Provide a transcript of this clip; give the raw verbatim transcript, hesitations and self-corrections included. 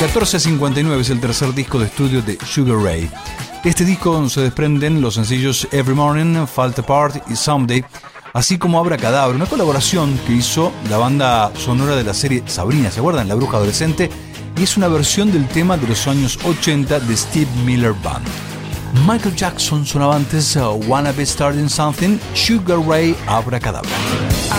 catorce cincuenta y nueve es el tercer disco de estudio de Sugar Ray. De este disco se desprenden los sencillos Every Morning, Fall Apart y Someday, así como Abracadabra, una colaboración que hizo la banda sonora de la serie Sabrina, ¿se acuerdan? La bruja adolescente, y es una versión del tema de los años ochenta de Steve Miller Band. Michael Jackson sonaba antes uh, Wanna Be Starting Something, Sugar Ray, Abracadabra.